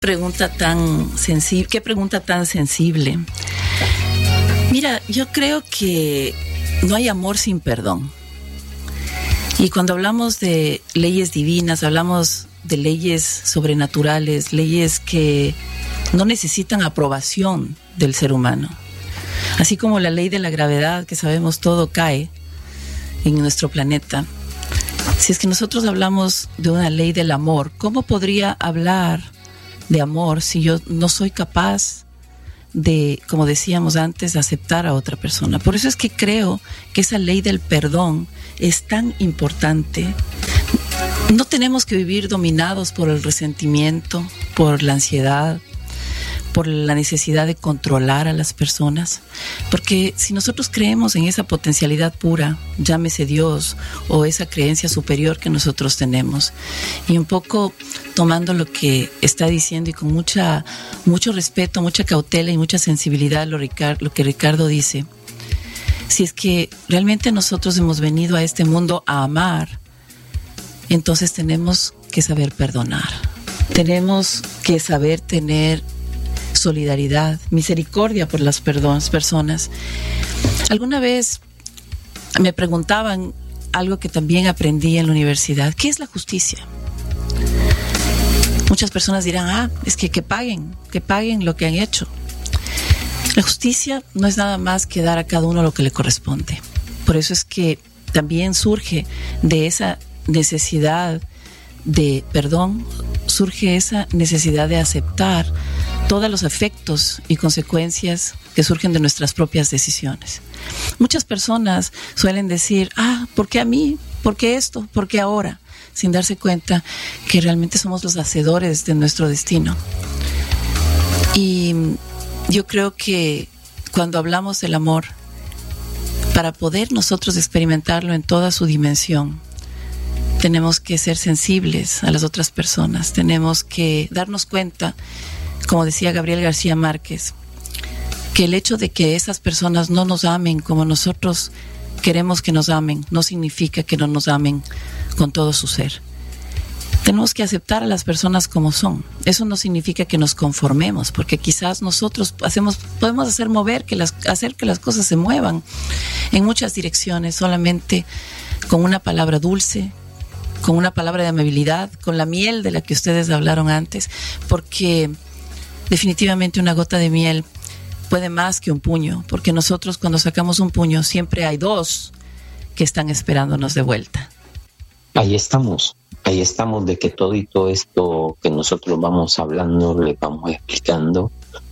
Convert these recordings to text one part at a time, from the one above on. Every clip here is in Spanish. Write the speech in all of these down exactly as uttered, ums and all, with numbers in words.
Pregunta tan sensible, qué pregunta tan sensible. Mira, yo creo que no hay amor sin perdón. Y cuando hablamos de leyes divinas, hablamos de leyes sobrenaturales, leyes que no necesitan aprobación del ser humano. Así como la ley de la gravedad, que sabemos todo cae en nuestro planeta. Si es que nosotros hablamos de una ley del amor, ¿cómo podría hablar de amor si yo no soy capaz de, como decíamos antes, aceptar a otra persona? Por eso es que creo que esa ley del perdón es tan importante. No tenemos que vivir dominados por el resentimiento, por la ansiedad, por la necesidad de controlar a las personas, porque si nosotros creemos en esa potencialidad pura, llámese Dios o esa creencia superior que nosotros tenemos, y un poco tomando lo que está diciendo y con mucha mucho respeto, mucha cautela y mucha sensibilidad lo, lo que Ricardo dice, si es que realmente nosotros hemos venido a este mundo a amar, entonces tenemos que saber perdonar, tenemos que saber tener solidaridad, misericordia por las perdón, personas. Alguna vez me preguntaban algo que también aprendí en la universidad: ¿qué es la justicia? Muchas personas dirán, ah, es que que paguen, que paguen lo que han hecho. La justicia no es nada más que dar a cada uno lo que le corresponde. Por eso es que también surge de esa necesidad de perdón, surge esa necesidad de aceptar todos los efectos y consecuencias que surgen de nuestras propias decisiones. Muchas personas suelen decir, ah, ¿por qué a mí? ¿Por qué esto? ¿Por qué ahora? Sin darse cuenta que realmente somos los hacedores de nuestro destino. Y yo creo que cuando hablamos del amor, para poder nosotros experimentarlo en toda su dimensión, tenemos que ser sensibles a las otras personas, tenemos que darnos cuenta, como decía Gabriel García Márquez, que el hecho de que esas personas no nos amen como nosotros queremos que nos amen, no significa que no nos amen con todo su ser. Tenemos que aceptar a las personas como son. Eso no significa que nos conformemos, porque quizás nosotros hacemos, podemos hacer mover, que las, hacer que las cosas se muevan en muchas direcciones, solamente con una palabra dulce, con una palabra de amabilidad, con la miel de la que ustedes hablaron antes, porque definitivamente una gota de miel puede más que un puño, porque nosotros cuando sacamos un puño siempre hay dos que están esperándonos de vuelta. Ahí estamos, ahí estamos de que todo y todo esto que nosotros vamos hablando, le vamos explicando,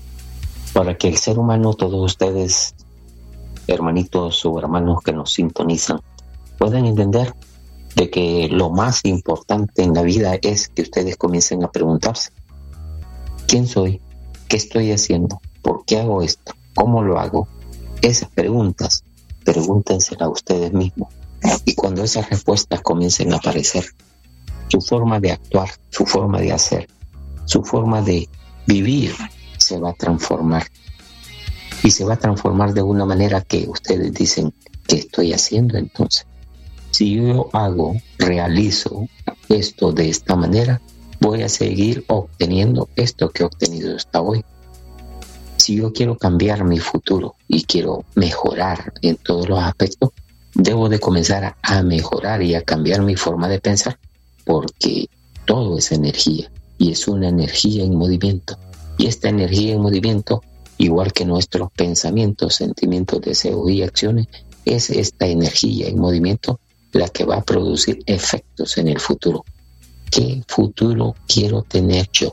para que el ser humano, todos ustedes, hermanitos o hermanos que nos sintonizan, puedan entender de que lo más importante en la vida es que ustedes comiencen a preguntarse: ¿quién soy? ¿Qué estoy haciendo? ¿Por qué hago esto? ¿Cómo lo hago? Esas preguntas, pregúntenselas a ustedes mismos. Y cuando esas respuestas comiencen a aparecer, su forma de actuar, su forma de hacer, su forma de vivir se va a transformar. Y se va a transformar de una manera que ustedes dicen, ¿qué estoy haciendo entonces? Si yo hago, realizo esto de esta manera, voy a seguir obteniendo esto que he obtenido hasta hoy. Si yo quiero cambiar mi futuro y quiero mejorar en todos los aspectos, debo de comenzar a, a mejorar y a cambiar mi forma de pensar, porque todo es energía y es una energía en movimiento. Y esta energía en movimiento, igual que nuestros pensamientos, sentimientos, deseos y acciones, es esta energía en movimiento la que va a producir efectos en el futuro. ¿Qué futuro quiero tener yo?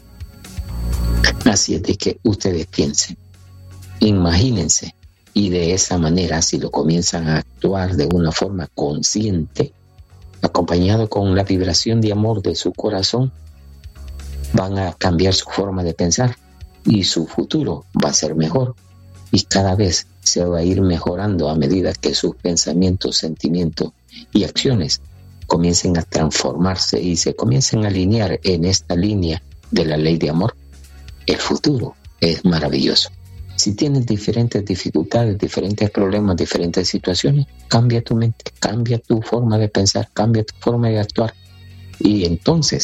Así es de que ustedes piensen, imagínense, y de esa manera, si lo comienzan a actuar de una forma consciente, acompañado con la vibración de amor de su corazón, van a cambiar su forma de pensar y su futuro va a ser mejor. Y cada vez se va a ir mejorando a medida que sus pensamientos, sentimientos y acciones comiencen a transformarse y se comiencen a alinear en esta línea de la ley de amor. El futuro es maravilloso. Si tienes diferentes dificultades, diferentes problemas, diferentes situaciones, cambia tu mente, cambia tu forma de pensar, cambia tu forma de actuar. Y entonces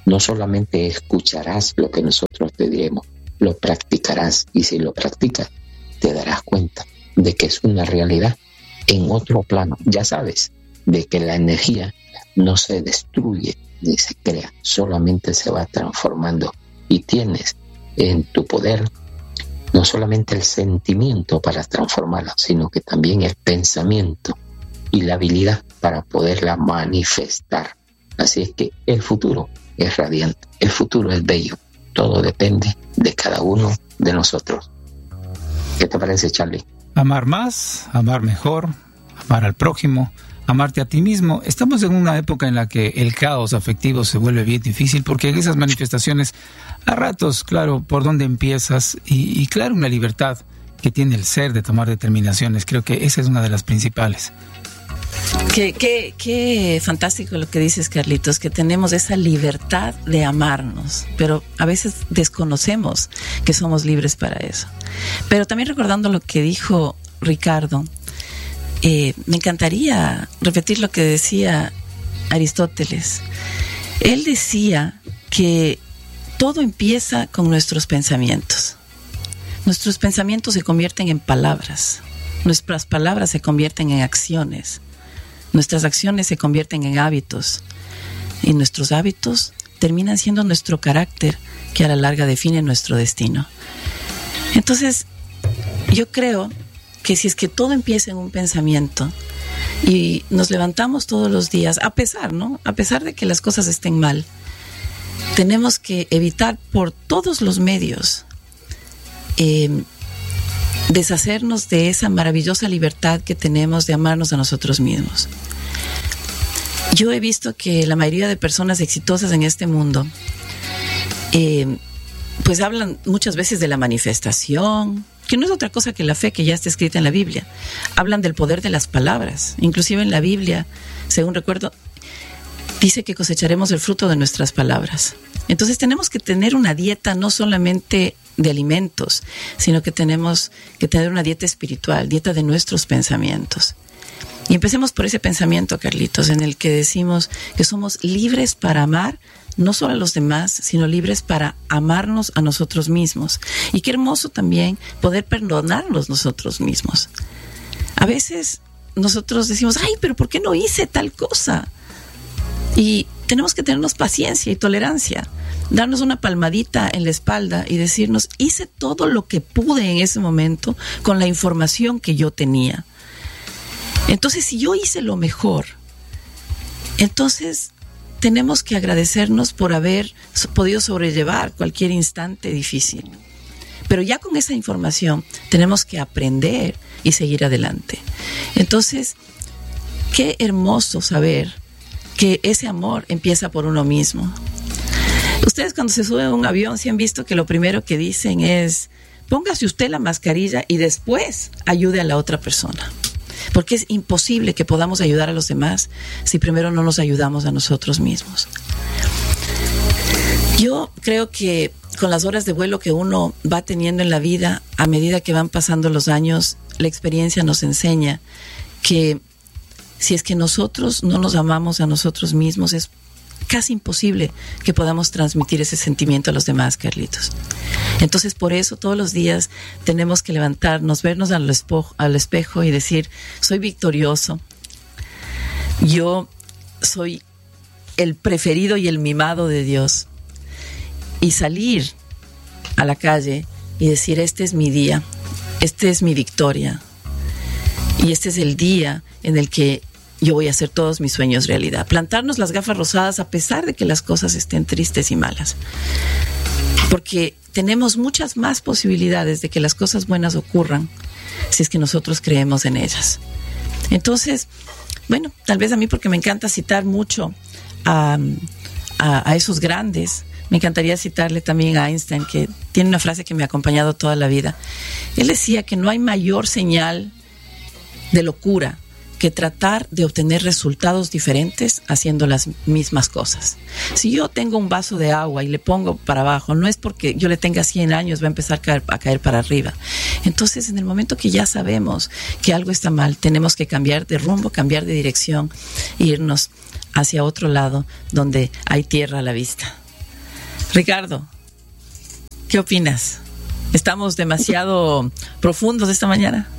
No solamente escucharás lo que nosotros te diremos, lo practicarás, y si lo practicas te darás cuenta de que es una realidad en otro plano. Ya sabes de que la energía no se destruye ni se crea, solamente se va transformando, y tienes en tu poder no solamente el sentimiento para transformarla, sino que también el pensamiento y la habilidad para poderla manifestar. Así es que el futuro es radiante, el futuro es bello, todo depende de cada uno de nosotros. ¿Qué te parece, Charlie? Amar más, amar mejor, amar al prójimo, amarte a ti mismo. Estamos en una época en la que el caos afectivo se vuelve bien difícil, porque en esas manifestaciones, a ratos, claro, por dónde empiezas, y, y claro, una libertad que tiene el ser de tomar determinaciones. Creo que esa es una de las principales. Qué, qué, qué fantástico lo que dices, Carlitos, que tenemos esa libertad de amarnos, pero a veces desconocemos que somos libres para eso. Pero también recordando lo que dijo Ricardo, eh, me encantaría repetir lo que decía Aristóteles. Él decía que todo empieza con nuestros pensamientos. Nuestros pensamientos se convierten en palabras, nuestras palabras se convierten en acciones. Nuestras acciones se convierten en hábitos, y nuestros hábitos terminan siendo nuestro carácter, que a la larga define nuestro destino. Entonces, yo creo que si es que todo empieza en un pensamiento y nos levantamos todos los días, a pesar, ¿no? A pesar de que las cosas estén mal, tenemos que evitar por todos los medios eh, deshacernos de esa maravillosa libertad que tenemos de amarnos a nosotros mismos. Yo he visto que la mayoría de personas exitosas en este mundo eh, pues hablan muchas veces de la manifestación, que no es otra cosa que la fe que ya está escrita en la Biblia. Hablan del poder de las palabras. Inclusive en la Biblia, según recuerdo, dice que cosecharemos el fruto de nuestras palabras. Entonces tenemos que tener una dieta no solamente de alimentos, sino que tenemos que tener una dieta espiritual, dieta de nuestros pensamientos. Y empecemos por ese pensamiento, Carlitos, en el que decimos que somos libres para amar, no solo a los demás, sino libres para amarnos a nosotros mismos. Y qué hermoso también poder perdonarnos nosotros mismos. A veces nosotros decimos, ay, pero ¿por qué no hice tal cosa? Y tenemos que tenernos paciencia y tolerancia, darnos una palmadita en la espalda y decirnos, hice todo lo que pude en ese momento con la información que yo tenía. Entonces, si yo hice lo mejor, entonces tenemos que agradecernos por haber podido sobrellevar cualquier instante difícil. Pero ya con esa información tenemos que aprender y seguir adelante. Entonces, qué hermoso saber que ese amor empieza por uno mismo. Ustedes cuando se suben a un avión sí han visto que lo primero que dicen es, póngase usted la mascarilla y después ayude a la otra persona. Porque es imposible que podamos ayudar a los demás si primero no nos ayudamos a nosotros mismos. Yo creo que con las horas de vuelo que uno va teniendo en la vida, a medida que van pasando los años, la experiencia nos enseña que si es que nosotros no nos amamos a nosotros mismos, es casi imposible que podamos transmitir ese sentimiento a los demás, Carlitos. Entonces, por eso todos los días tenemos que levantarnos, vernos al espejo, al espejo y decir, soy victorioso, yo soy el preferido y el mimado de Dios. Y salir a la calle y decir, este es mi día, este es mi victoria, y este es el día en el que yo voy a hacer todos mis sueños realidad. Plantarnos las gafas rosadas a pesar de que las cosas estén tristes y malas. Porque tenemos muchas más posibilidades de que las cosas buenas ocurran si es que nosotros creemos en ellas. Entonces, bueno, tal vez a mí porque me encanta citar mucho a, a, a esos grandes, me encantaría citarle también a Einstein, que tiene una frase que me ha acompañado toda la vida. Él decía que no hay mayor señal de locura que tratar de obtener resultados diferentes haciendo las mismas cosas. Si yo tengo un vaso de agua y le pongo para abajo, no es porque yo le tenga cien años, va a empezar a caer, a caer para arriba. Entonces, en el momento que ya sabemos que algo está mal, tenemos que cambiar de rumbo, cambiar de dirección e irnos hacia otro lado donde hay tierra a la vista. Ricardo, ¿qué opinas? ¿Estamos demasiado profundos esta mañana?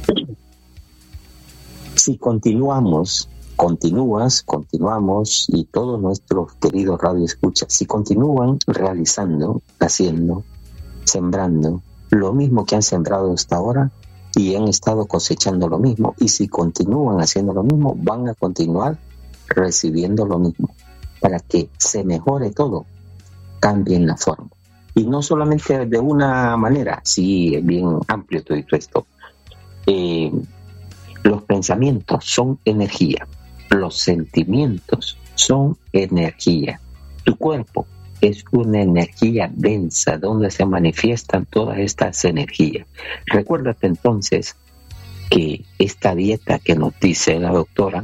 Si continuamos, continúas, continuamos, y todos nuestros queridos radioescuchas, si continúan realizando, haciendo, sembrando lo mismo que han sembrado hasta ahora y han estado cosechando lo mismo, y si continúan haciendo lo mismo, van a continuar recibiendo lo mismo, para que se mejore todo, cambien la forma. Y no solamente de una manera, sí, es bien amplio todo esto. Eh, los pensamientos son energía, los sentimientos son energía. Tu cuerpo es una energía densa donde se manifiestan todas estas energías. Recuérdate entonces que esta dieta que nos dice la doctora,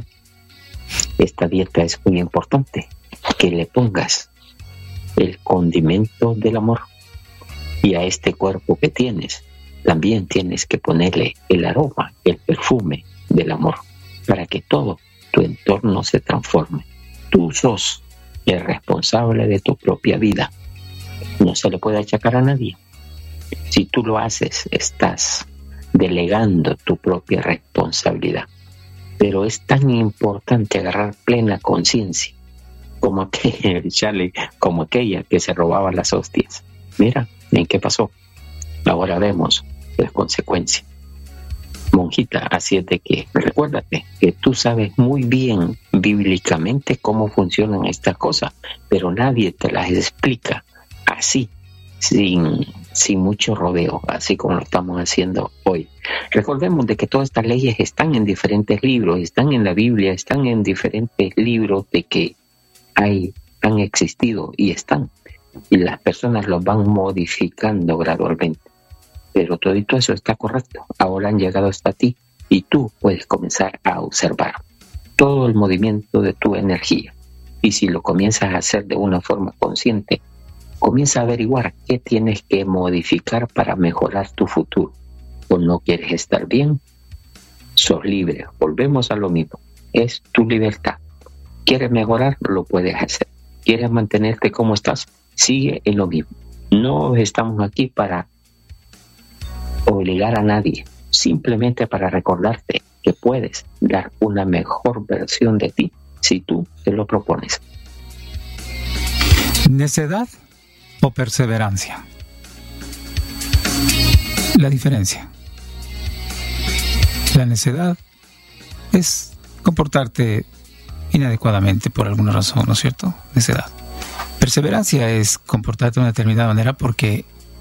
esta dieta es muy importante, que le pongas el condimento del amor, y a este cuerpo que tienes también tienes que ponerle el aroma, el perfume del amor, para que todo tu entorno se transforme. Tú sos el responsable de tu propia vida, no se le puede achacar a nadie. Si tú lo haces, estás delegando tu propia responsabilidad. Pero es tan importante agarrar plena conciencia como aquella, Charlie, como aquella que se robaba las hostias. Mira, ¿en qué pasó? Ahora vemos las consecuencias. Monjita, así es de que recuérdate que tú sabes muy bien bíblicamente cómo funcionan estas cosas, pero nadie te las explica así, sin, sin mucho rodeo, así como lo estamos haciendo hoy. Recordemos de que todas estas leyes están en diferentes libros, están en la Biblia, están en diferentes libros de que hay, han existido y están, y las personas los van modificando gradualmente, pero todo eso está correcto. Ahora han llegado hasta ti y tú puedes comenzar a observar todo el movimiento de tu energía, y si lo comienzas a hacer de una forma consciente, comienza a averiguar qué tienes que modificar para mejorar tu futuro. O no quieres estar bien, sos libre. Volvemos a lo mismo, es tu libertad. ¿Quieres mejorar? Lo puedes hacer. ¿Quieres mantenerte como estás? Sigue en lo mismo. No estamos aquí para obligar a nadie, simplemente para recordarte que puedes dar una mejor versión de ti si tú te lo propones. ¿Necedad o perseverancia? La diferencia. La necedad es comportarte inadecuadamente por alguna razón, ¿no es cierto? Necedad. Perseverancia es comportarte de una determinada manera porque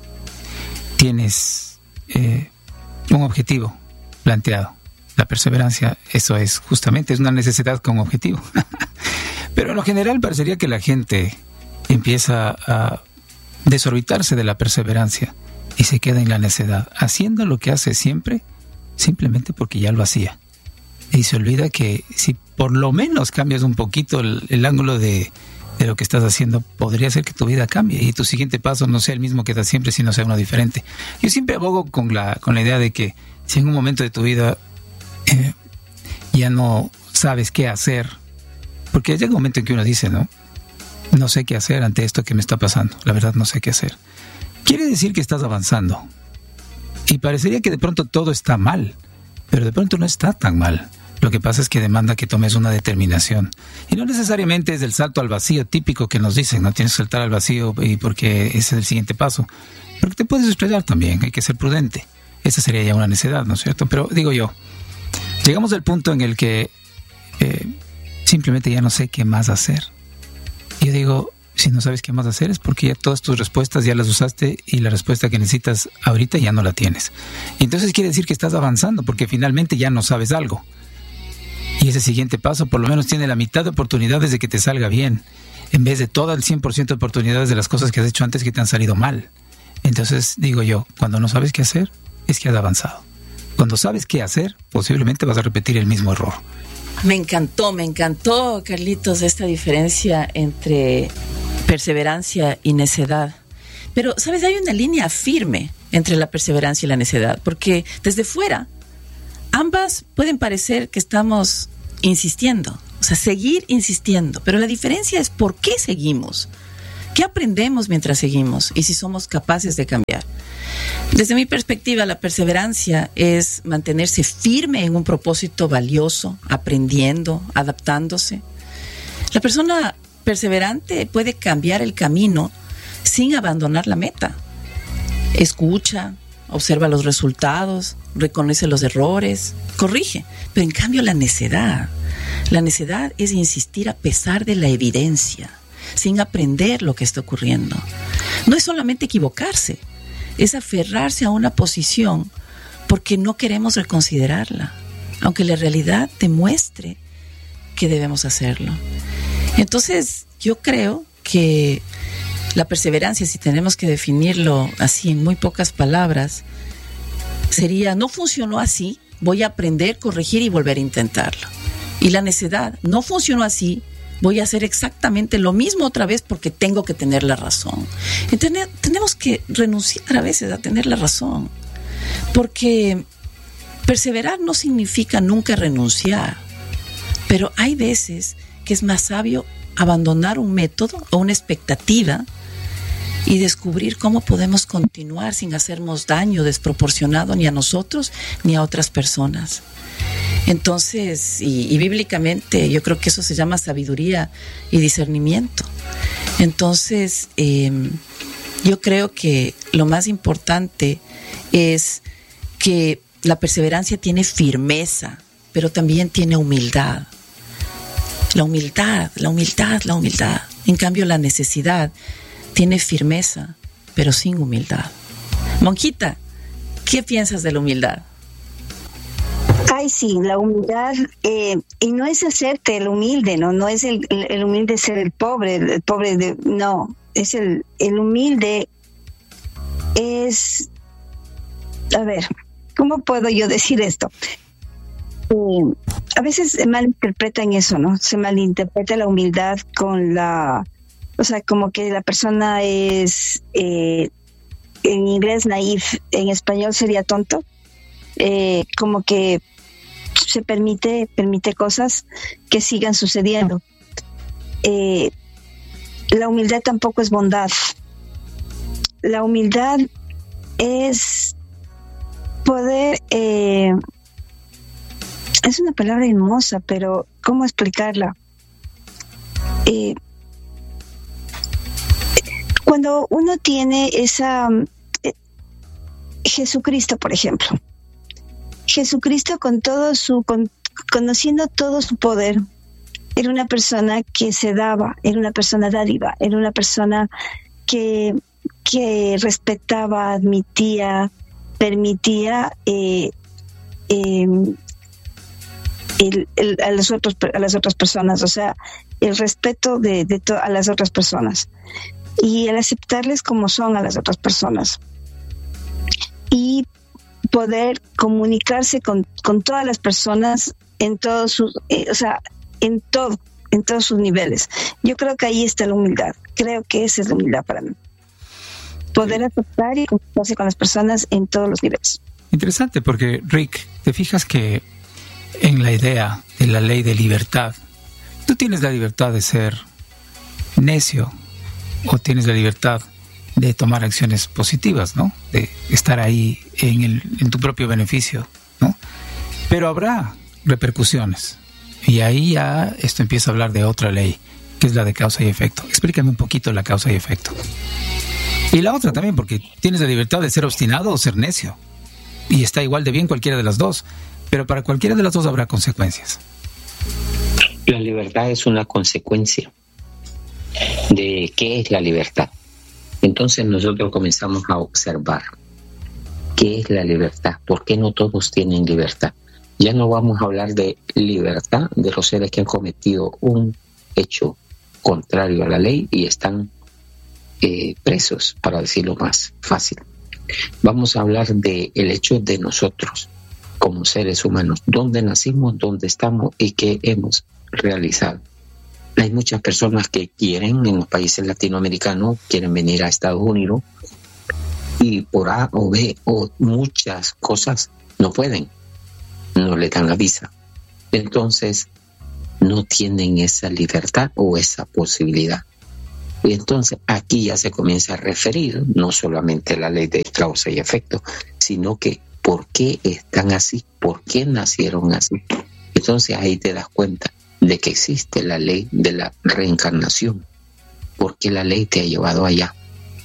tienes eh, un objetivo planteado. La perseverancia, eso es justamente, es una necesidad con objetivo. Pero en lo general parecería que la gente empieza a desorbitarse de la perseverancia y se queda en la necedad, haciendo lo que hace siempre, simplemente porque ya lo hacía. Y se olvida que si por lo menos cambias un poquito el, el ángulo de, de lo que estás haciendo, podría ser que tu vida cambie y tu siguiente paso no sea el mismo que das siempre, sino sea uno diferente. Yo siempre abogo con la, con la idea de que si en un momento de tu vida eh, ya no sabes qué hacer, porque llega un momento en que uno dice, ¿no? No sé qué hacer ante esto que me está pasando. La verdad no sé qué hacer. Quiere decir que estás avanzando. Y parecería que de pronto todo está mal, pero de pronto no está tan mal. Lo que pasa es que demanda que tomes una determinación. Y no necesariamente es el salto al vacío típico que nos dicen, no tienes que saltar al vacío y porque ese es el siguiente paso. Porque te puedes estrellar también, hay que ser prudente. Esa sería ya una necedad, ¿no es cierto? Pero digo yo, llegamos al punto en el que eh, simplemente ya no sé qué más hacer. Y yo digo, si no sabes qué más hacer es porque ya todas tus respuestas ya las usaste y la respuesta que necesitas ahorita ya no la tienes. Y entonces quiere decir que estás avanzando porque finalmente ya no sabes algo. Y ese siguiente paso por lo menos tiene la mitad de oportunidades de que te salga bien, en vez de todo el cien por ciento de oportunidades de las cosas que has hecho antes que te han salido mal. Entonces digo yo, cuando no sabes qué hacer, es que has avanzado. Cuando sabes qué hacer, posiblemente vas a repetir el mismo error. Me encantó, me encantó, Carlitos, esta diferencia entre perseverancia y necedad. Pero, ¿sabes? Hay una línea firme entre la perseverancia y la necedad, porque desde fuera ambas pueden parecer que estamos insistiendo, o sea, seguir insistiendo, pero la diferencia es por qué seguimos. ¿Qué aprendemos mientras seguimos? Y si somos capaces de cambiar. Desde mi perspectiva, la perseverancia es mantenerse firme en un propósito valioso, aprendiendo, adaptándose. La persona perseverante puede cambiar el camino sin abandonar la meta. Escucha, observa los resultados, reconoce los errores, corrige. Pero en cambio la necedad, la necedad es insistir a pesar de la evidencia, sin aprender lo que está ocurriendo. No es solamente equivocarse, es aferrarse a una posición porque no queremos reconsiderarla, aunque la realidad demuestre que debemos hacerlo. Entonces, yo creo que la perseverancia, si tenemos que definirlo así en muy pocas palabras, sería: no funcionó así, voy a aprender, corregir y volver a intentarlo. Y la necedad: no funcionó así, voy a hacer exactamente lo mismo otra vez porque tengo que tener la razón. Entonces, tenemos que renunciar a veces a tener la razón, porque perseverar no significa nunca renunciar, pero hay veces que es más sabio abandonar un método o una expectativa y descubrir cómo podemos continuar sin hacernos daño desproporcionado ni a nosotros ni a otras personas. Entonces, y, y bíblicamente yo creo que eso se llama sabiduría y discernimiento. Entonces, eh, yo creo que lo más importante es que la perseverancia tiene firmeza, pero también tiene humildad. La humildad, la humildad, la humildad. En cambio, la necesidad tiene firmeza, pero sin humildad. Monjita, ¿qué piensas de la humildad? Ay, sí, la humildad, eh, y no es hacerte el humilde, no, no es el, el, el humilde ser el pobre, el pobre de, no, es el, el humilde es, a ver, ¿cómo puedo yo decir esto? Eh, a veces se malinterpretan eso, ¿no? Se malinterpreta la humildad con la, o sea, como que la persona es, eh, en inglés naif, en español sería tonto, eh, como que se permite, permite cosas que sigan sucediendo. Eh, la humildad tampoco es bondad. La humildad es poder, eh, es una palabra hermosa, pero ¿cómo explicarla? Eh, cuando uno tiene esa, eh, Jesucristo, por ejemplo, Jesucristo con todo su, con, conociendo todo su poder, era una persona que se daba, era una persona dádiva, era una persona que, que respetaba, admitía, permitía eh, eh, el, el, a, los otros, a las otras personas, o sea, el respeto de, de to, a las otras personas y el aceptarles como son a las otras personas. Y poder comunicarse con, con todas las personas en todos sus, eh, o sea, en todo, en todos sus niveles. Yo creo que ahí está la humildad. Creo que esa es la humildad para mí. Poder aceptar y comunicarse con las personas en todos los niveles. Interesante, porque Rick, te fijas que en la idea de la ley de libertad, tú tienes la libertad de ser necio o tienes la libertad de tomar acciones positivas, ¿no? De estar ahí en, el, en tu propio beneficio, ¿no? Pero habrá repercusiones. Y ahí ya esto empieza a hablar de otra ley, que es la de causa y efecto. Explícame un poquito la causa y efecto. Y la otra también, porque tienes la libertad de ser obstinado o ser necio. Y está igual de bien cualquiera de las dos. Pero para cualquiera de las dos habrá consecuencias. La libertad es una consecuencia de qué es la libertad. Entonces nosotros comenzamos a observar qué es la libertad, por qué no todos tienen libertad. Ya no vamos a hablar de libertad de los seres que han cometido un hecho contrario a la ley y están eh, presos, para decirlo más fácil. Vamos a hablar del hecho de nosotros como seres humanos, dónde nacimos, dónde estamos y qué hemos realizado. Hay muchas personas que quieren, en los países latinoamericanos, quieren venir a Estados Unidos y por A o B o muchas cosas no pueden, no le dan la visa. Entonces, no tienen esa libertad o esa posibilidad. Y entonces aquí ya se comienza a referir no solamente la ley de causa y efecto, sino que por qué están así, por qué nacieron así. Entonces ahí te das cuenta de que existe la ley de la reencarnación, porque la ley te ha llevado allá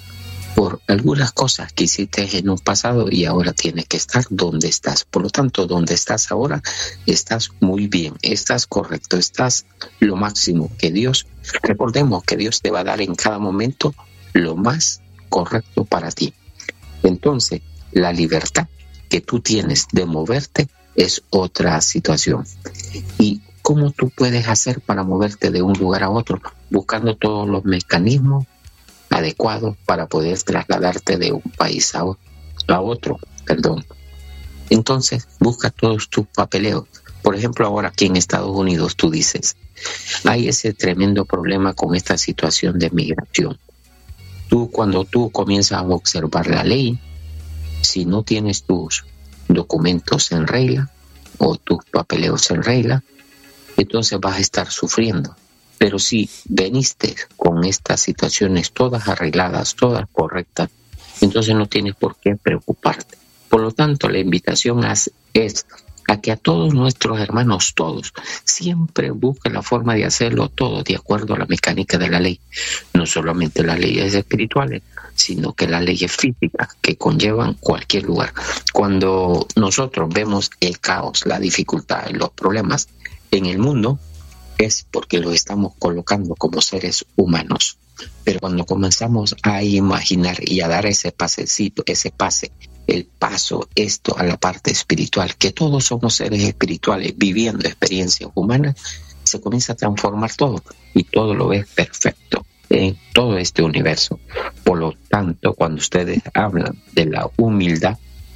por algunas cosas que hiciste en un pasado y ahora tienes que estar donde estás. Por lo tanto, donde estás ahora, estás muy bien, estás correcto, estás lo máximo que Dios, recordemos que Dios te va a dar en cada momento lo más correcto para ti. Entonces, la libertad que tú tienes de moverte es otra situación. ¿Y cómo tú puedes hacer para moverte de un lugar a otro? Buscando todos los mecanismos adecuados para poder trasladarte de un país a, a otro, perdón. Entonces, busca todos tus papeleos. Por ejemplo, ahora aquí en Estados Unidos tú dices, hay ese tremendo problema con esta situación de migración. Tú, cuando tú comienzas a observar la ley, si no tienes tus documentos en regla o tus papeleos en regla, entonces vas a estar sufriendo. Pero si veniste con estas situaciones todas arregladas, todas correctas, entonces no tienes por qué preocuparte. Por lo tanto, la invitación es, es a que a todos nuestros hermanos, todos, siempre busquen la forma de hacerlo todo de acuerdo a la mecánica de la ley. No solamente las leyes espirituales, sino que las leyes físicas que conllevan cualquier lugar. Cuando nosotros vemos el caos, la dificultad, los problemas en el mundo, es porque lo estamos colocando como seres humanos. Pero cuando comenzamos a imaginar y a dar ese pasecito, ese pase, el paso, esto a la parte espiritual, que todos somos seres espirituales viviendo experiencias humanas, se comienza a transformar todo y todo lo ves perfecto en todo este universo. Por lo tanto, cuando ustedes hablan de la humildad,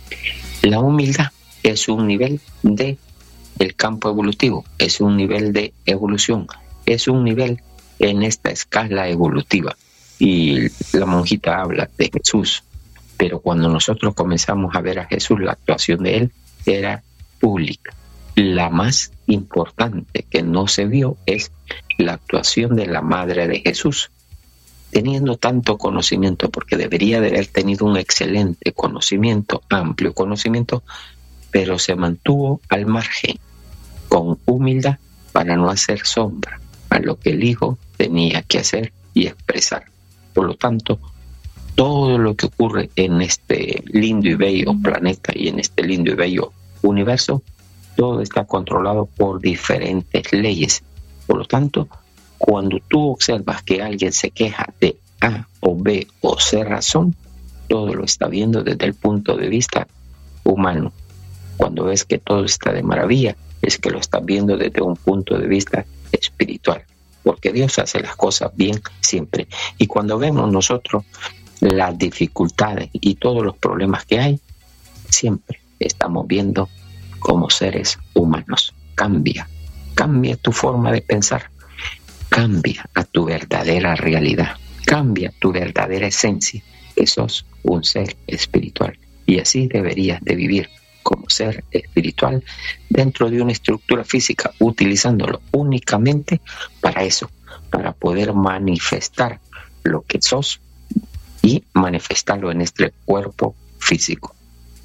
la humildad es un nivel de el campo evolutivo, es un nivel de evolución, es un nivel en esta escala evolutiva. Y la monjita habla de Jesús, pero cuando nosotros comenzamos a ver a Jesús, la actuación de él era pública. La más importante que no se vio es la actuación de la madre de Jesús, teniendo tanto conocimiento, porque debería de haber tenido un excelente conocimiento, amplio conocimiento, pero se mantuvo al margen, con humildad, para no hacer sombra a lo que el Hijo tenía que hacer y expresar. Por lo tanto, todo lo que ocurre en este lindo y bello planeta y en este lindo y bello universo, todo está controlado por diferentes leyes. Por lo tanto, cuando tú observas que alguien se queja de A o B o C razón, todo lo está viendo desde el punto de vista humano. Cuando ves que todo está de maravilla, es que lo estás viendo desde un punto de vista espiritual, porque Dios hace las cosas bien siempre. Y cuando vemos nosotros las dificultades y todos los problemas que hay, siempre estamos viendo como seres humanos. Cambia, cambia tu forma de pensar, cambia a tu verdadera realidad, cambia tu verdadera esencia, que sos un ser espiritual. Y así deberías de vivir como ser espiritual dentro de una estructura física, utilizándolo únicamente para eso, para poder manifestar lo que sos y manifestarlo en este cuerpo físico.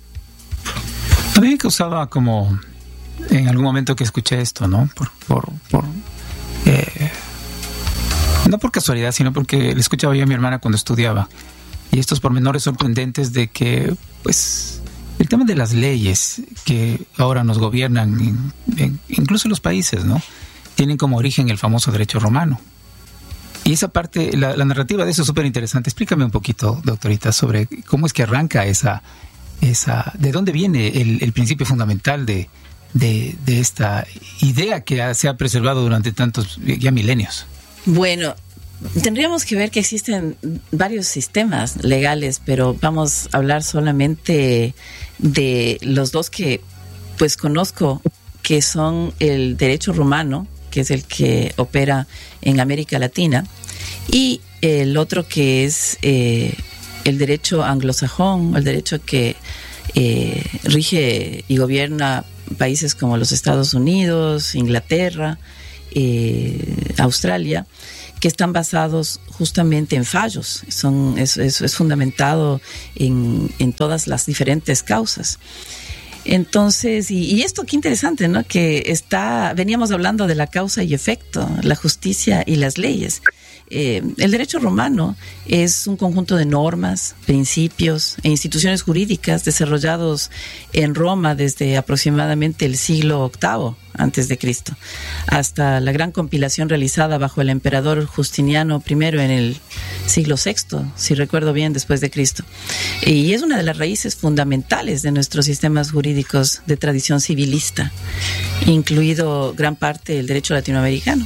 A mí me causaba como en algún momento que escuché esto, ¿no? Por, por, por eh, no por casualidad, sino porque le escuchaba yo a mi hermana cuando estudiaba, y estos pormenores sorprendentes de que, pues, el tema de las leyes que ahora nos gobiernan, en, en, incluso los países, ¿no? Tienen como origen el famoso derecho romano. Y esa parte, la, la narrativa de eso es súper interesante. Explícame un poquito, doctorita, sobre cómo es que arranca esa, esa, de dónde viene el, el principio fundamental de, de, de esta idea que se ha preservado durante tantos, ya milenios. Bueno, tendríamos que ver que existen varios sistemas legales, pero vamos a hablar solamente de los dos que pues conozco, que son el derecho romano, que es el que opera en América Latina, y el otro que es eh, el derecho anglosajón, el derecho que eh, rige y gobierna países como los Estados Unidos, Inglaterra, eh, Australia, que están basados justamente en fallos. Son, es, es, es fundamentado en, en todas las diferentes causas. Entonces, y, y esto qué interesante, ¿no? Que está, veníamos hablando de la causa y efecto, la justicia y las leyes. Eh, el derecho romano es un conjunto de normas, principios e instituciones jurídicas desarrollados en Roma desde aproximadamente el siglo octavo antes de Cristo, hasta la gran compilación realizada bajo el emperador Justiniano primero en el siglo sexto, si recuerdo bien, después de Cristo. Y es una de las raíces fundamentales de nuestros sistemas jurídicos de tradición civilista, incluido gran parte del derecho latinoamericano.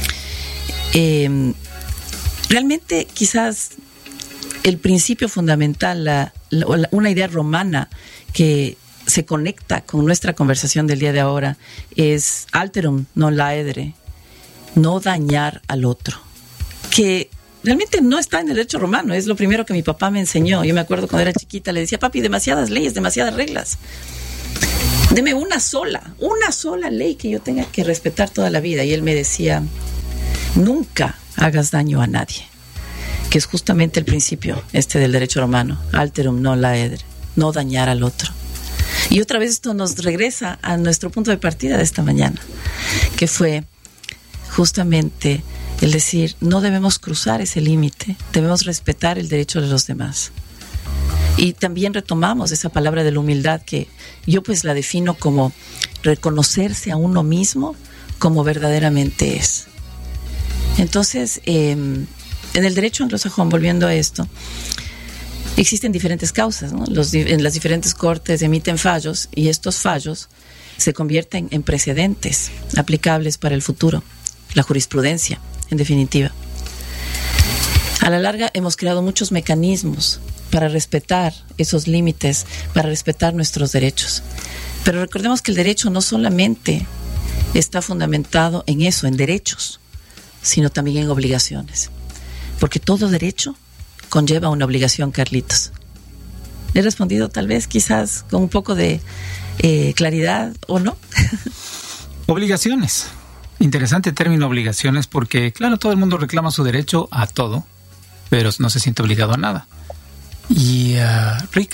Eh, Realmente, quizás el principio fundamental, la, la, una idea romana que se conecta con nuestra conversación del día de ahora es alterum non laedere, no dañar al otro, que realmente no está en el derecho romano. Es lo primero que mi papá me enseñó. Yo me acuerdo cuando era chiquita, le decía, papi, demasiadas leyes, demasiadas reglas. Deme una sola, una sola ley que yo tenga que respetar toda la vida. Y él me decía, nunca hagas daño a nadie, que es justamente el principio este del derecho romano, alterum non laedere, no dañar al otro. Y otra vez esto nos regresa a nuestro punto de partida de esta mañana, que fue justamente el decir, no debemos cruzar ese límite, debemos respetar el derecho de los demás. Y también retomamos esa palabra de la humildad, que yo pues la defino como reconocerse a uno mismo como verdaderamente es. Entonces, eh, en el derecho anglosajón, volviendo a esto, existen diferentes causas, ¿no? Los, en las diferentes cortes emiten fallos y estos fallos se convierten en precedentes aplicables para el futuro, la jurisprudencia, en definitiva. A la larga hemos creado muchos mecanismos para respetar esos límites, para respetar nuestros derechos. Pero recordemos que el derecho no solamente está fundamentado en eso, en derechos, sino también en obligaciones. Porque todo derecho conlleva una obligación, Carlitos. ¿Le he respondido tal vez quizás con un poco de eh, claridad o no? Obligaciones. Interesante término, obligaciones, porque claro, todo el mundo reclama su derecho a todo, pero no se siente obligado a nada. Y uh, Rick,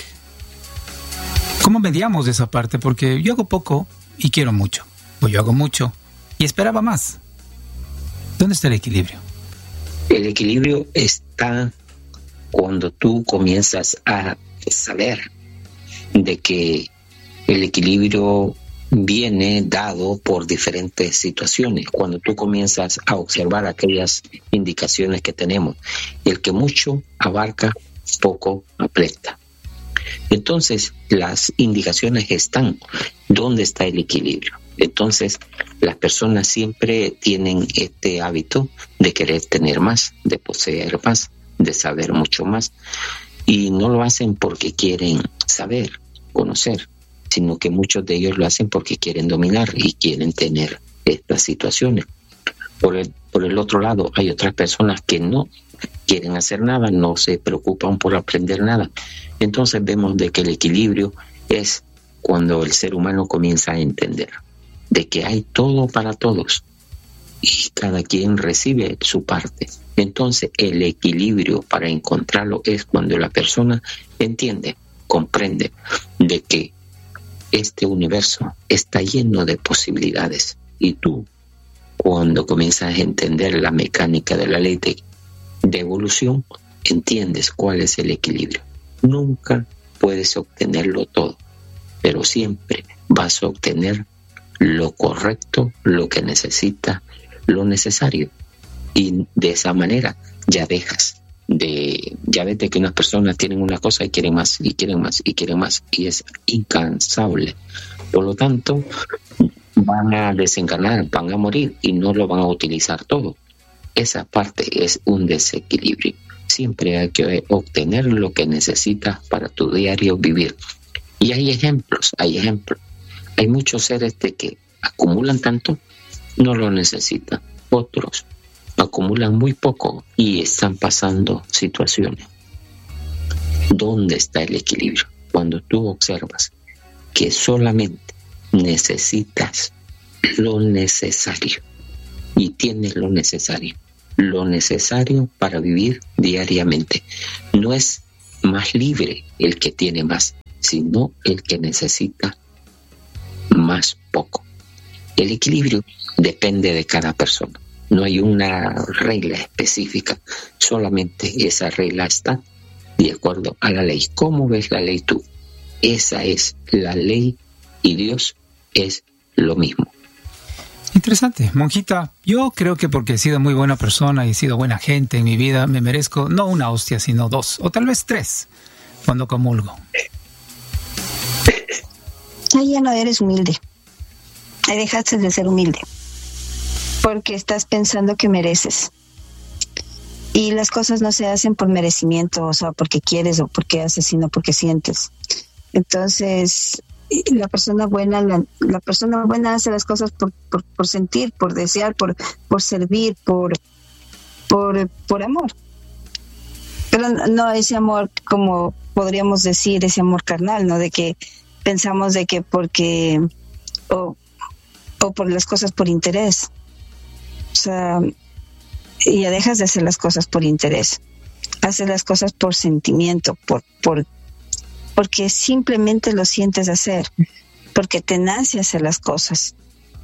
¿cómo mediamos esa parte? Porque yo hago poco y quiero mucho, o yo hago mucho y esperaba más. ¿Dónde está el equilibrio? El equilibrio está cuando tú comienzas a saber de que el equilibrio viene dado por diferentes situaciones. Cuando tú comienzas a observar aquellas indicaciones que tenemos, el que mucho abarca, poco aprieta. Entonces, las indicaciones están. ¿Dónde está el equilibrio? Entonces, las personas siempre tienen este hábito de querer tener más, de poseer más, de saber mucho más, y no lo hacen porque quieren saber, conocer, sino que muchos de ellos lo hacen porque quieren dominar y quieren tener estas situaciones. Por el, por el otro lado, hay otras personas que no quieren hacer nada, no se preocupan por aprender nada. Entonces vemos de que el equilibrio es cuando el ser humano comienza a entender de que hay todo para todos y cada quien recibe su parte. Entonces el equilibrio, para encontrarlo, es cuando la persona entiende, comprende de que este universo está lleno de posibilidades, y tú, cuando comienzas a entender la mecánica de la ley de, de evolución, entiendes cuál es el equilibrio. Nunca puedes obtenerlo todo, pero siempre vas a obtener lo correcto, lo que necesitas, lo necesario. Y de esa manera ya dejas de, ya ves de que unas personas tienen una cosa y quieren más, y quieren más, y quieren más, y es incansable. Por lo tanto, van a desencarnar, van a morir y no lo van a utilizar todo. Esa parte es un desequilibrio. Siempre hay que obtener lo que necesitas para tu diario vivir. Y hay ejemplos, hay ejemplos. Hay muchos seres de que acumulan tanto, no lo necesitan. Otros acumulan muy poco y están pasando situaciones. ¿Dónde está el equilibrio? Cuando tú observas que solamente necesitas lo necesario y tienes lo necesario, lo necesario para vivir diariamente. No es más libre el que tiene más, sino el que necesita más poco. El equilibrio depende de cada persona. No hay una regla específica, solamente esa regla está de acuerdo a la ley. ¿Cómo ves la ley tú? Esa es la ley y Dios es lo mismo. Interesante, monjita. Yo creo que porque he sido muy buena persona y he sido buena gente en mi vida, me merezco no una hostia, sino dos, o tal vez tres, cuando comulgo. Ahí ya no eres humilde. Ahí dejaste de ser humilde. Porque estás pensando que mereces. Y las cosas no se hacen por merecimiento, o sea, porque quieres o porque haces, sino porque sientes. Entonces, la persona buena, la, la persona buena hace las cosas por, por, por sentir, por desear, por, por servir, por, por, por amor. Pero no ese amor, como podríamos decir, ese amor carnal, ¿no? De que pensamos de que porque, o, o por las cosas por interés. O sea, ya dejas de hacer las cosas por interés. Haces las cosas por sentimiento, por, por, porque simplemente lo sientes hacer, porque te nace hacer las cosas.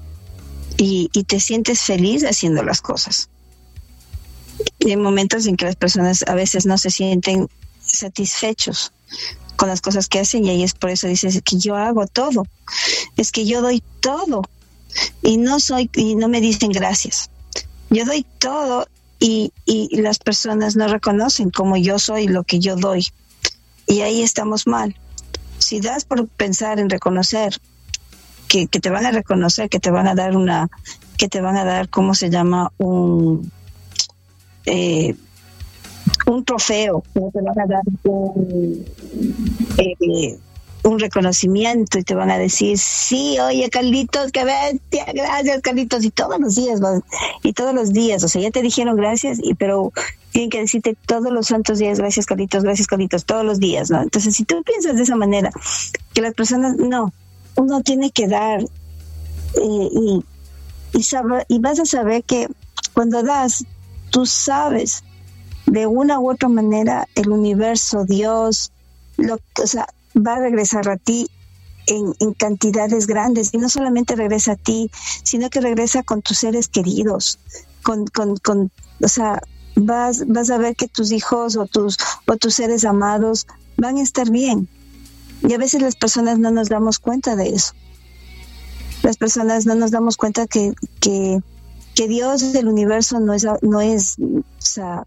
Y, y te sientes feliz haciendo las cosas. Y hay momentos en que las personas a veces no se sienten satisfechos con las cosas que hacen, y ahí es por eso dices que yo hago todo, es que yo doy todo y no soy y no me dicen gracias. Yo doy todo y, y las personas no reconocen como yo soy lo que yo doy, y ahí estamos mal. Si das por pensar en reconocer que, que te van a reconocer, que te van a dar una, que te van a dar, ¿cómo se llama? Un eh, un trofeo, que te van a dar un, eh, un reconocimiento y te van a decir, sí, oye, Carlitos, qué bestia, gracias, Carlitos, y todos los días, ¿no? Y todos los días, o sea, ya te dijeron gracias, y pero tienen que decirte todos los santos días, gracias, Carlitos, gracias, Carlitos, todos los días, ¿no? Entonces, si tú piensas de esa manera, que las personas, no, uno tiene que dar, eh, y, y, saber, y vas a saber que cuando das, tú sabes, de una u otra manera, el universo, Dios, lo, o sea, va a regresar a ti en, en cantidades grandes, y no solamente regresa a ti, sino que regresa con tus seres queridos, con, con, con, o sea, vas, vas a ver que tus hijos o tus, o tus seres amados van a estar bien. Y a veces las personas no nos damos cuenta de eso. Las personas no nos damos cuenta que, que, que Dios del universo no es, no es, o sea,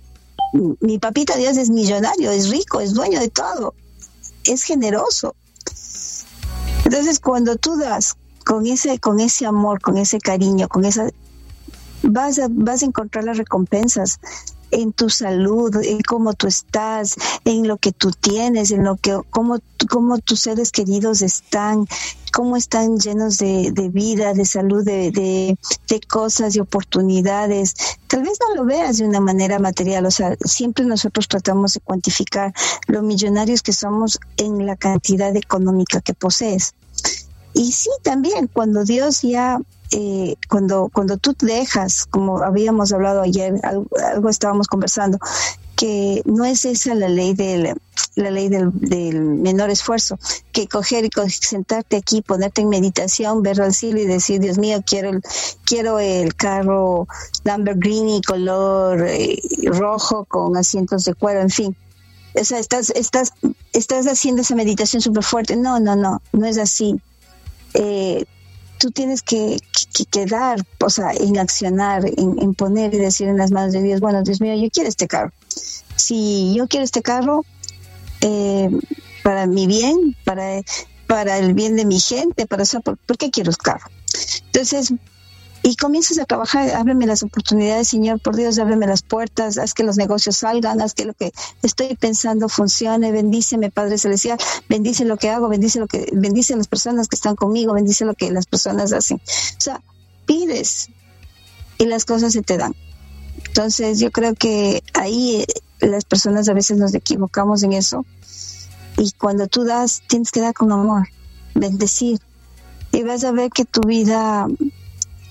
mi papita Dios es millonario, es rico, es dueño de todo, es generoso. Entonces, cuando tú das con ese, con ese amor, con ese cariño, con esa, vas a, vas a encontrar las recompensas en tu salud, en cómo tú estás, en lo que tú tienes, en lo que, cómo, cómo tus seres queridos están, cómo están llenos de, de vida, de salud, de, de, de cosas, de oportunidades. Tal vez no lo veas de una manera material, o sea, siempre nosotros tratamos de cuantificar lo millonarios que somos en la cantidad económica que posees. Y sí, también, cuando Dios ya... Eh, cuando cuando tú dejas, como habíamos hablado ayer, algo, algo estábamos conversando, que no es esa la ley del la ley del, del menor esfuerzo, que coger y sentarte aquí, ponerte en meditación, ver al cielo y decir, Dios mío, quiero el, quiero el carro Lamborghini color eh, rojo con asientos de cuero, en fin. O sea, estás estás estás haciendo esa meditación súper fuerte. No, no, no, no es así. Eh, tú tienes que, que, que dar, o sea, en accionar, en, en poner y decir en las manos de Dios, bueno, Dios mío, yo quiero este carro. Si yo quiero este carro, eh, para mi bien, para, para el bien de mi gente, para eso, ¿por, ¿por qué quiero el carro? Entonces, y comienzas a trabajar, ábreme las oportunidades, Señor, por Dios, ábreme las puertas, haz que los negocios salgan, haz que lo que estoy pensando funcione, bendíceme, Padre Celestial, bendice lo que hago, bendice lo que, bendice a las personas que están conmigo, bendice lo que las personas hacen. O sea, pides y las cosas se te dan. Entonces, yo creo que ahí eh, las personas a veces nos equivocamos en eso, y cuando tú das, tienes que dar con amor, bendecir, y vas a ver que tu vida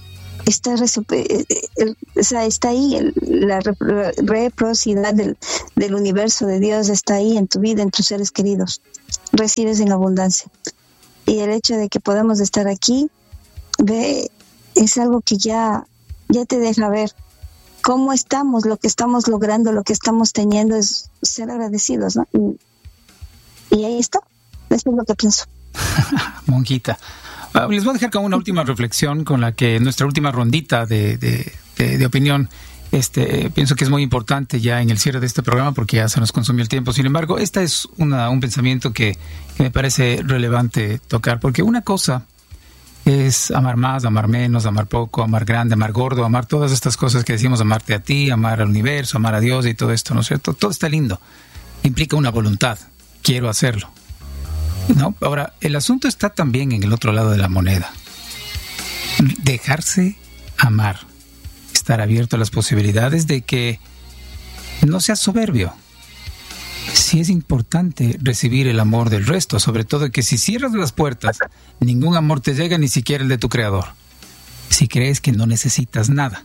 está, resupe, el, o sea, está ahí, el, la reciprocidad del, del universo de Dios está ahí en tu vida, en tus seres queridos. Recibes en abundancia. Y el hecho de que podamos estar aquí, ve, es algo que ya, ya te deja ver cómo estamos, lo que estamos logrando, lo que estamos teniendo, es ser agradecidos, ¿no? Y, y ahí está. Eso es lo que pienso. Monjita. Uh, les voy a dejar con una última reflexión con la que nuestra última rondita de, de, de, de opinión, este, pienso que es muy importante ya en el cierre de este programa porque ya se nos consumió el tiempo. Sin embargo, este es una, un pensamiento que, que me parece relevante tocar, porque una cosa es amar más, amar menos, amar poco, amar grande, amar gordo, amar todas estas cosas que decimos, amarte a ti, amar al universo, amar a Dios y todo esto, ¿no es cierto? Todo está lindo. Implica una voluntad. Quiero hacerlo. ¿No? Ahora, el asunto está también en el otro lado de la moneda. Dejarse amar. Estar abierto a las posibilidades de que no seas soberbio. Sí es importante recibir el amor del resto, sobre todo que si cierras las puertas, ningún amor te llega, ni siquiera el de tu creador. Si crees que no necesitas nada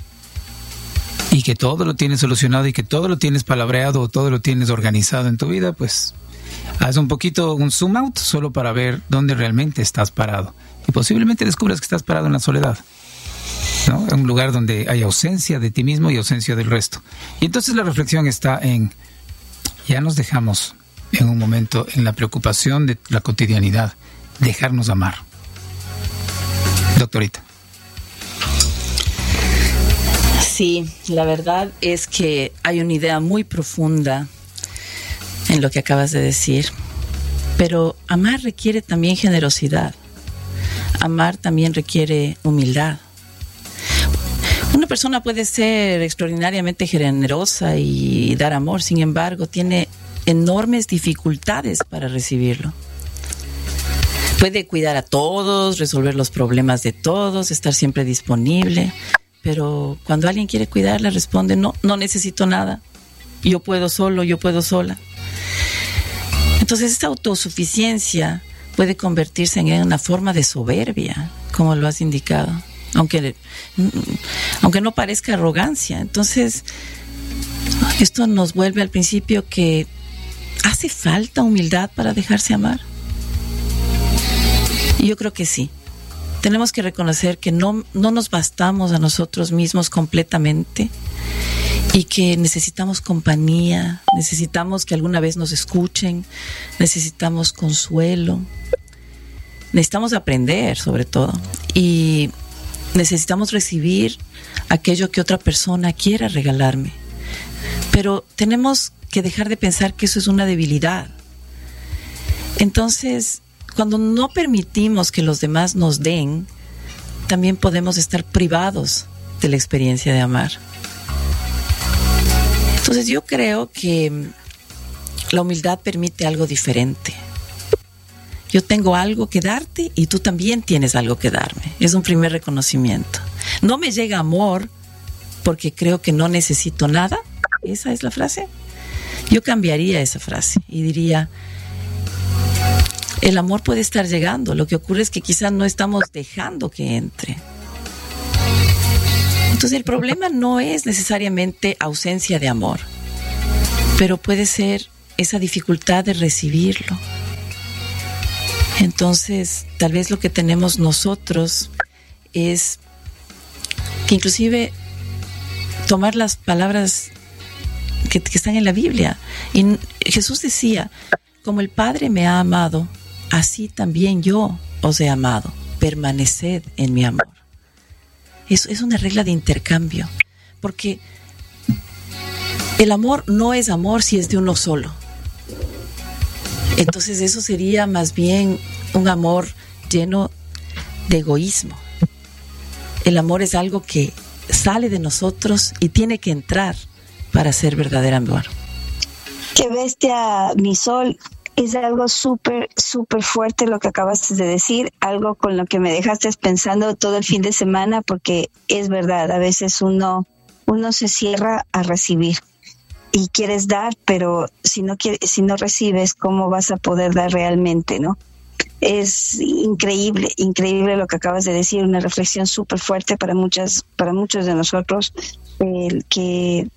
y que todo lo tienes solucionado y que todo lo tienes palabreado o todo lo tienes organizado en tu vida, pues haz un poquito un zoom out solo para ver dónde realmente estás parado. Y posiblemente descubras que estás parado en la soledad, ¿no? En un lugar donde hay ausencia de ti mismo y ausencia del resto. Y entonces la reflexión está en, ya nos dejamos en un momento en la preocupación de la cotidianidad, dejarnos amar. Doctorita. Sí, la verdad es que hay una idea muy profunda en lo que acabas de decir, pero amar requiere también generosidad. Amar también requiere humildad. Una persona puede ser extraordinariamente generosa y dar amor, sin embargo, tiene enormes dificultades para recibirlo. Puede cuidar a todos, resolver los problemas de todos, estar siempre disponible, pero cuando alguien quiere cuidarla, responde, no, no necesito nada, yo puedo solo, yo puedo sola. Entonces, esta autosuficiencia puede convertirse en una forma de soberbia, como lo has indicado, aunque, aunque no parezca arrogancia. Entonces, esto nos vuelve al principio que ¿hace falta humildad para dejarse amar? Y yo creo que sí. Tenemos que reconocer que no, no nos bastamos a nosotros mismos completamente y que necesitamos compañía, necesitamos que alguna vez nos escuchen, necesitamos consuelo, necesitamos aprender sobre todo y necesitamos recibir aquello que otra persona quiera regalarme. Pero tenemos que dejar de pensar que eso es una debilidad. Entonces, cuando no permitimos que los demás nos den, también podemos estar privados de la experiencia de amar. Entonces yo creo que la humildad permite algo diferente. Yo tengo algo que darte y tú también tienes algo que darme. Es un primer reconocimiento. No me llega amor porque creo que no necesito nada. ¿Esa es la frase? Yo cambiaría esa frase y diría, el amor puede estar llegando. Lo que ocurre es que quizás no estamos dejando que entre. Entonces el problema no es necesariamente ausencia de amor, pero puede ser esa dificultad de recibirlo. Entonces tal vez lo que tenemos nosotros es que inclusive tomar las palabras que, que están en la Biblia. Y Jesús decía, como el Padre me ha amado, así también yo os he amado. Permaneced en mi amor. Es, es una regla de intercambio, porque el amor no es amor si es de uno solo. Entonces eso sería más bien un amor lleno de egoísmo. El amor es algo que sale de nosotros y tiene que entrar para ser verdadero amor. Qué bestia, mi sol. Es algo súper, súper fuerte lo que acabas de decir, algo con lo que me dejaste pensando todo el fin de semana, porque es verdad, a veces uno, uno se cierra a recibir y quieres dar, pero si no quieres, si no recibes, ¿cómo vas a poder dar realmente, no? Es increíble, increíble lo que acabas de decir, una reflexión súper fuerte para muchas, para muchos de nosotros, el que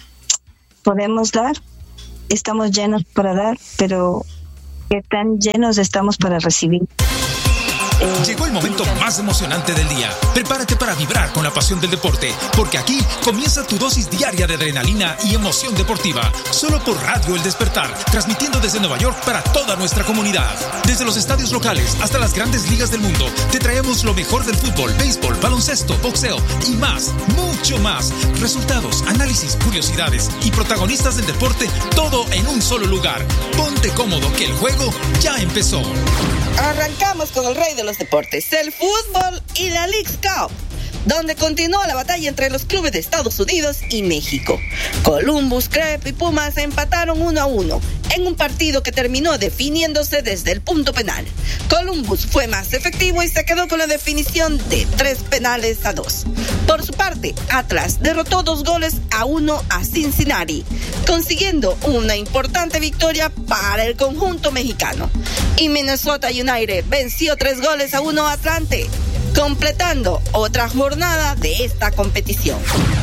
podemos dar, estamos llenos para dar, pero qué tan llenos estamos para recibir. Llegó el momento más emocionante del día. Prepárate para vibrar con la pasión del deporte, porque aquí comienza tu dosis diaria de adrenalina y emoción deportiva, solo por Radio El Despertar, transmitiendo desde Nueva York para toda nuestra comunidad. Desde los estadios locales hasta las grandes ligas del mundo, te traemos lo mejor del fútbol, béisbol, baloncesto, boxeo y más, mucho más. Resultados, análisis, curiosidades y protagonistas del deporte, todo en un solo lugar. Ponte cómodo que el juego ya empezó. Arrancamos con el rey de los deportes, el fútbol y la Leagues Cup, donde continuó la batalla entre los clubes de Estados Unidos y México. Columbus, Crepe y Pumas empataron uno a uno en un partido que terminó definiéndose desde el punto penal. Columbus fue más efectivo y se quedó con la definición de tres penales a dos. Por su parte, Atlas derrotó dos goles a uno a Cincinnati, consiguiendo una importante victoria para el conjunto mexicano. Y Minnesota United venció tres goles a uno a Atlante, completando otra jornada de esta competición.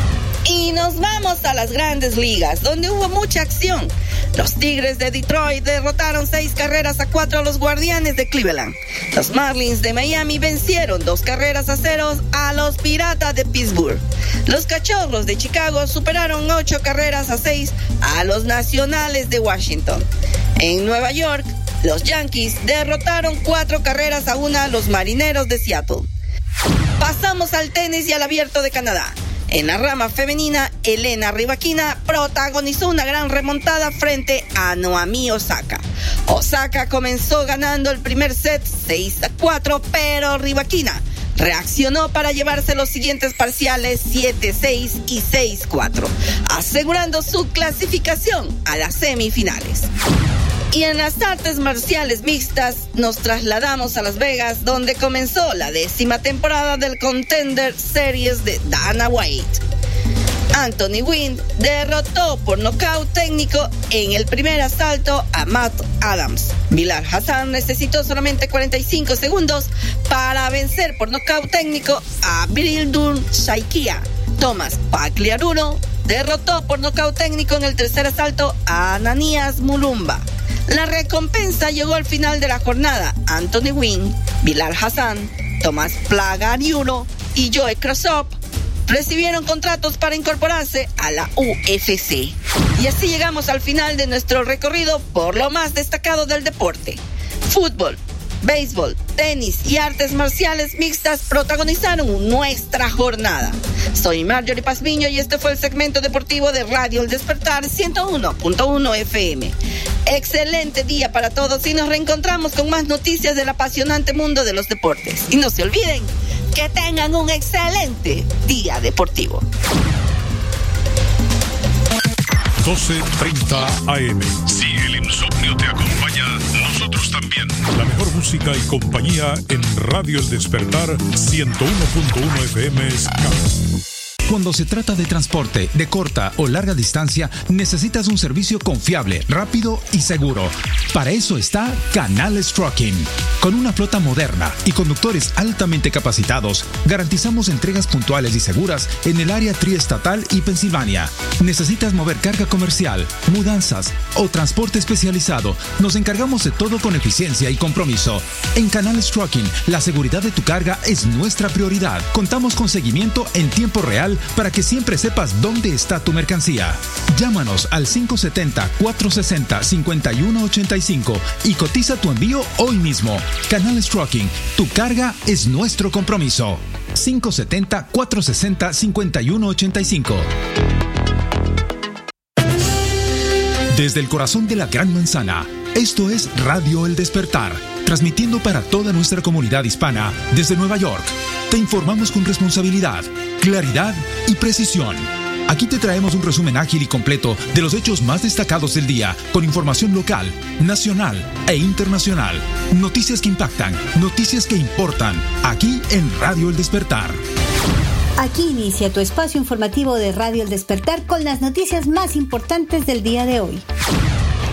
Y nos vamos a las grandes ligas, donde hubo mucha acción. Los Tigres de Detroit derrotaron seis carreras a cuatro a los Guardianes de Cleveland. Los Marlins de Miami vencieron dos carreras a cero a los Piratas de Pittsburgh. Los Cachorros de Chicago superaron ocho carreras a seis a los Nacionales de Washington. En Nueva York, los Yankees derrotaron cuatro carreras a una a los Marineros de Seattle. Pasamos al tenis y al Abierto de Canadá. En la rama femenina, Elena Rybakina protagonizó una gran remontada frente a Naomi Osaka. Osaka comenzó ganando el primer set seis a cuatro, pero Rybakina reaccionó para llevarse los siguientes parciales siete seis y seis cuatro, asegurando su clasificación a las semifinales. Y en las artes marciales mixtas nos trasladamos a Las Vegas, donde comenzó la décima temporada del Contender Series de Dana White. Anthony Wynn derrotó por nocaut técnico en el primer asalto a Matt Adams. Bilal Hassan necesitó solamente cuarenta y cinco segundos para vencer por nocaut técnico a Birildur Shaikia. Thomas Pagliarulo derrotó por nocaut técnico en el tercer asalto a Ananias Mulumba. La recompensa llegó al final de la jornada. Anthony Wynn, Bilal Hassan, Tomás Pagliarulo y Joe Krosov recibieron contratos para incorporarse a la U F C. Y así llegamos al final de nuestro recorrido por lo más destacado del deporte. Fútbol, béisbol, tenis y artes marciales mixtas protagonizaron nuestra jornada. Soy Marjorie Pazmiño y este fue el segmento deportivo de Radio El Despertar ciento uno punto uno F M. Excelente día para todos y nos reencontramos con más noticias del apasionante mundo de los deportes. Y no se olviden que tengan un excelente día deportivo. doce treinta A M. Si el insomnio te acompaña, nosotros también. La mejor música y compañía en Radio El Despertar ciento uno punto uno F M. Cuando se trata de transporte de corta o larga distancia, necesitas un servicio confiable, rápido y seguro. Para eso está Canales Trucking. Con una flota moderna y conductores altamente capacitados, garantizamos entregas puntuales y seguras en el área triestatal y Pensilvania. ¿Necesitas mover carga comercial, mudanzas o transporte especializado? Nos encargamos de todo con eficiencia y compromiso. En Canales Trucking, la seguridad de tu carga es nuestra prioridad. Contamos con seguimiento en tiempo real para que siempre sepas dónde está tu mercancía. Llámanos al cinco siete cero, cuatro seis cero, cinco uno ocho cinco y cotiza tu envío hoy mismo. Canales Trucking, tu carga es nuestro compromiso. cinco siete cero, cuatro seis cero, cinco uno ocho cinco. Desde el corazón de la Gran Manzana, esto es Radio El Despertar, transmitiendo para toda nuestra comunidad hispana desde Nueva York. Te informamos con responsabilidad, claridad y precisión. Aquí te traemos un resumen ágil y completo de los hechos más destacados del día, con información local, nacional e internacional. Noticias que impactan, noticias que importan, aquí en Radio El Despertar. Aquí inicia tu espacio informativo de Radio El Despertar con las noticias más importantes del día de hoy.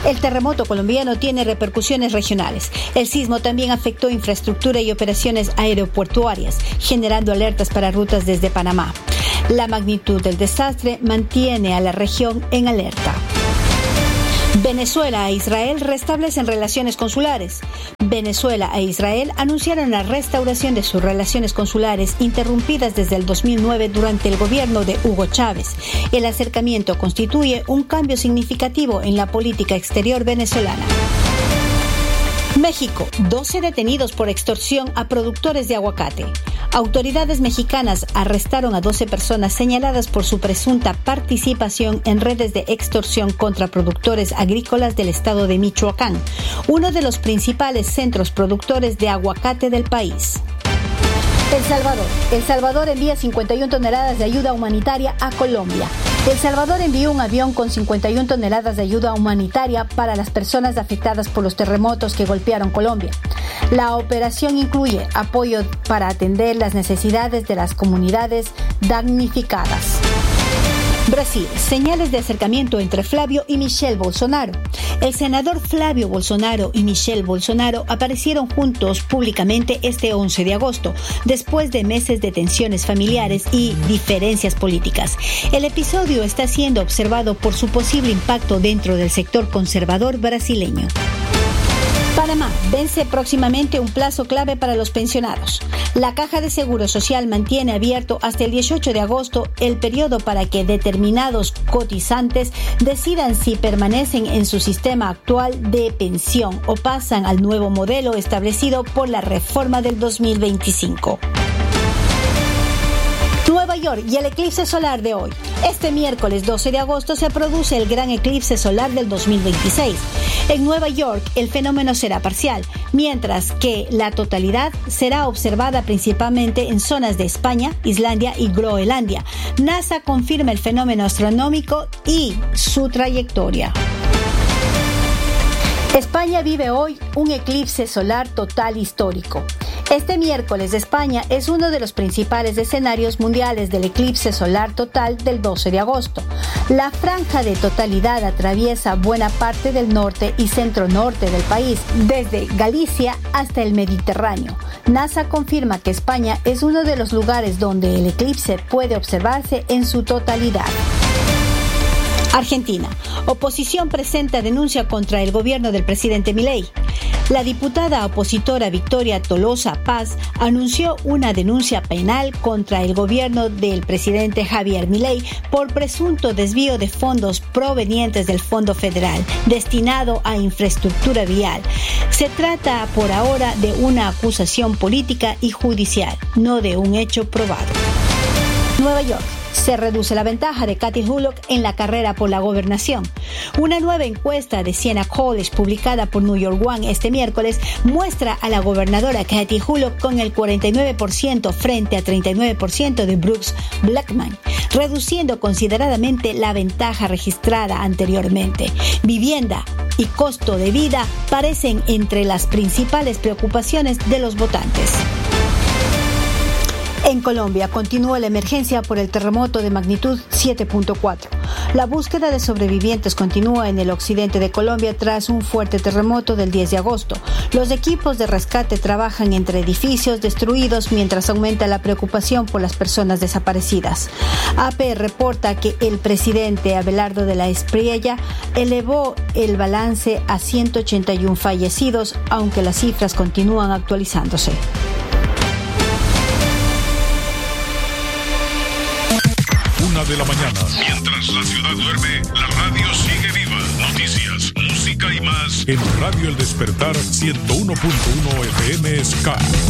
El terremoto colombiano tiene repercusiones regionales. El sismo también afectó infraestructura y operaciones aeroportuarias, generando alertas para rutas desde Panamá. La magnitud del desastre mantiene a la región en alerta. Venezuela e Israel restablecen relaciones consulares. Venezuela e Israel anunciaron la restauración de sus relaciones consulares interrumpidas desde el dos mil nueve durante el gobierno de Hugo Chávez. El acercamiento constituye un cambio significativo en la política exterior venezolana. México, doce detenidos por extorsión a productores de aguacate. Autoridades mexicanas arrestaron a doce personas señaladas por su presunta participación en redes de extorsión contra productores agrícolas del estado de Michoacán, uno de los principales centros productores de aguacate del país. El Salvador. El Salvador envía cincuenta y una toneladas de ayuda humanitaria a Colombia. El Salvador envió un avión con cincuenta y una toneladas de ayuda humanitaria para las personas afectadas por los terremotos que golpearon Colombia. La operación incluye apoyo para atender las necesidades de las comunidades damnificadas. Brasil, señales de acercamiento entre Flavio y Michelle Bolsonaro. El senador Flavio Bolsonaro y Michelle Bolsonaro aparecieron juntos públicamente este once de agosto, después de meses de tensiones familiares y diferencias políticas. El episodio está siendo observado por su posible impacto dentro del sector conservador brasileño. Panamá vence próximamente un plazo clave para los pensionados. La Caja de Seguro Social mantiene abierto hasta el dieciocho de agosto el periodo para que determinados cotizantes decidan si permanecen en su sistema actual de pensión o pasan al nuevo modelo establecido por la reforma del dos mil veinticinco. Nueva York y el eclipse solar de hoy. Este miércoles doce de agosto se produce el gran eclipse solar del dos mil veintiséis. En Nueva York el fenómeno será parcial, mientras que la totalidad será observada principalmente en zonas de España, Islandia y Groenlandia. NASA confirma el fenómeno astronómico y su trayectoria. España vive hoy un eclipse solar total histórico. Este miércoles España es uno de los principales escenarios mundiales del eclipse solar total del doce de agosto. La franja de totalidad atraviesa buena parte del norte y centro-norte del país, desde Galicia hasta el Mediterráneo. NASA confirma que España es uno de los lugares donde el eclipse puede observarse en su totalidad. Argentina. Oposición presenta denuncia contra el gobierno del presidente Milei. La diputada opositora Victoria Tolosa Paz anunció una denuncia penal contra el gobierno del presidente Javier Milei por presunto desvío de fondos provenientes del Fondo Federal destinado a infraestructura vial. Se trata por ahora de una acusación política y judicial, no de un hecho probado. Nueva York. Se reduce la ventaja de Kathy Hullock en la carrera por la gobernación. Una nueva encuesta de Siena College publicada por New York One este miércoles muestra a la gobernadora Kathy Hullock con el cuarenta y nueve por ciento frente a treinta y nueve por ciento de Brooks Blackman, reduciendo consideradamente la ventaja registrada anteriormente. Vivienda y costo de vida parecen entre las principales preocupaciones de los votantes. En Colombia continúa la emergencia por el terremoto de magnitud siete punto cuatro. La búsqueda de sobrevivientes continúa en el occidente de Colombia tras un fuerte terremoto del diez de agosto. Los equipos de rescate trabajan entre edificios destruidos mientras aumenta la preocupación por las personas desaparecidas. A P reporta que el presidente Abelardo de la Espriella elevó el balance a ciento ochenta y uno fallecidos, aunque las cifras continúan actualizándose. De la mañana. Mientras la ciudad duerme, la radio sigue viva. Noticias, música y más. En Radio El Despertar ciento uno punto uno F M Sky.